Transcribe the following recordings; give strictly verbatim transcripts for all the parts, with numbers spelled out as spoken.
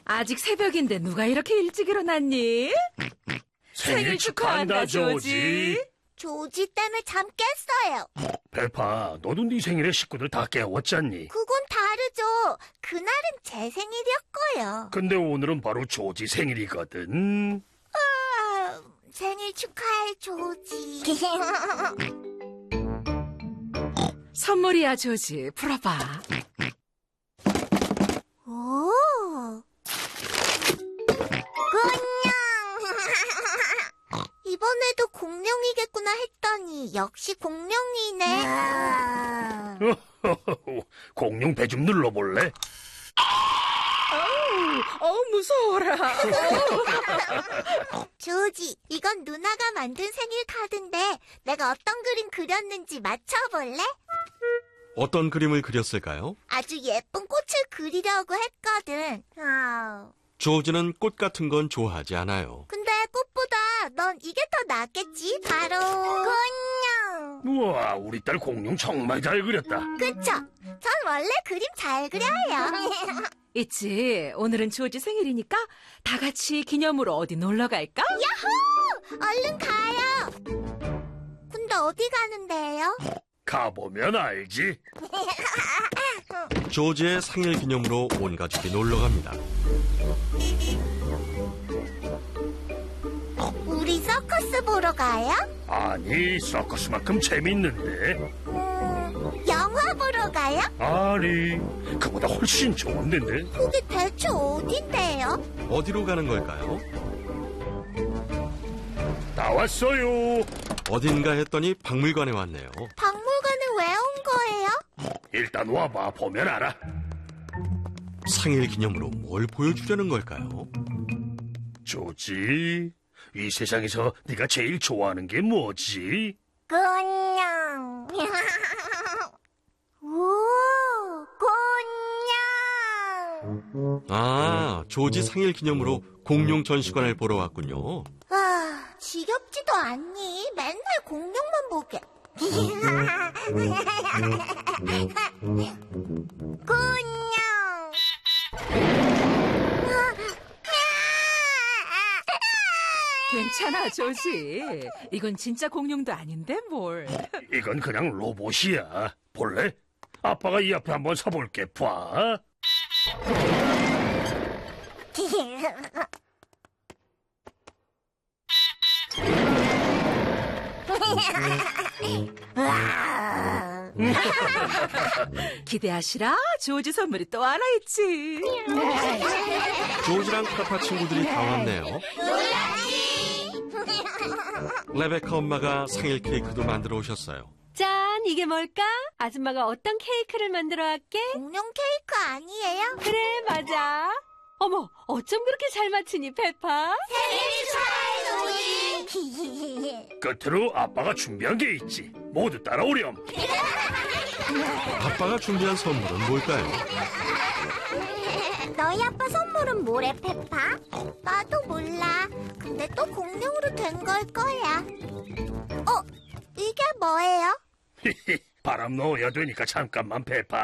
아직 새벽인데 누가 이렇게 일찍 일어났니? 생일 축하한다, 조지. 조지 때문에 잠 깼어요. 페파, 너도 네 생일에 식구들 다 깨웠잖니? 그건 다르죠. 그날은 제 생일이었고요. 근데 오늘은 바로 조지 생일이거든. 아, 생일 축하해, 조지. 선물이야, 조지. 풀어봐. 오, 공룡. 이번에도 공룡이겠구나 했더니 역시 공룡이네. 공룡 배 좀 눌러볼래? 어우, 어, 무서워라. 조지, 이건 누나가 만든 생일 카드인데 내가 어떤 그림 그렸는지 맞춰볼래? 어떤 그림을 그렸을까요? 아주 예쁜 꽃을 그리려고 했거든. 아... 조지는 꽃 같은 건 좋아하지 않아요. 근데 꽃보다 넌 이게 더 낫겠지? 바로 공룡. 우와, 우리 딸 공룡 정말 잘 그렸다. 그쵸? 전 원래 그림 잘 그려요. 있지. 오늘은 조지 생일이니까 다 같이 기념으로 어디 놀러 갈까? 야호! 얼른 가요. 근데 어디 가는데요? 가보면 알지. 조지의 생일 기념으로 온 가족이 놀러 갑니다. 우리 서커스 보러 가요? 아니, 서커스만큼 재밌는데. 음, 영화 보러 가요? 아니, 그보다 훨씬 좋은데. 그게 대체 어딘데요? 어디로 가는 걸까요? 다 왔어요. 어딘가 했더니 박물관에 왔네요. 박물관에 왜 온 거예요? 일단 와봐, 보면 알아. 생일 기념으로 뭘 보여주려는 걸까요? 조지, 이 세상에서 네가 제일 좋아하는 게 뭐지? 공룡. 오, 공룡. 아, 조지 생일 기념으로 공룡 전시관을 보러 왔군요. 아, 지겹지도 않니? 맨날 공룡만 보게. 공룡. 괜찮아, 조지. 이건 진짜 공룡도 아닌데 뭘. 이건 그냥 로봇이야. 볼래? 아빠가 이 앞에 한번 서볼게. 봐. 기대하시라. 조지 선물이 또 하나 있지. 조지랑 페파 친구들이 다 왔네요. 레베카 엄마가 생일 케이크도 만들어 오셨어요. 짠, 이게 뭘까? 아줌마가 어떤 케이크를 만들어 왔게? 공룡 케이크 아니에요? 그래, 맞아. 어머, 어쩜 그렇게 잘 맞추니, 페파? 생일 축하해, 조지. 끝으로 아빠가 준비한 게 있지. 모두 따라오렴. 아빠가 준비한 선물은 뭘까요? 너희 아빠 선물은 뭐래, 페파? 나도 몰라. 근데 또 공룡으로 된 걸 거야. 어? 이게 뭐예요? 바람 넣어야 되니까 잠깐만, 페파.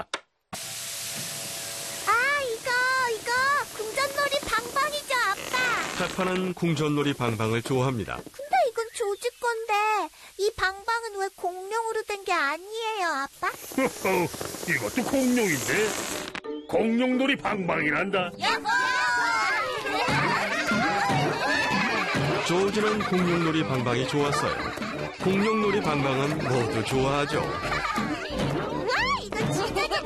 아, 이거, 이거 궁전놀이 방방이죠, 아빠. 페파는 궁전놀이 방방을 좋아합니다. 근데 이건 조지 건데 이 방방은 왜 공룡으로 된 게 아니에요, 아빠? 호호, 이것도 공룡인데? 공룡놀이 방방이란다. 조지는 공룡놀이 방방이 좋았어요. 공룡놀이 방방은 모두 좋아하죠. 와, 이거 진짜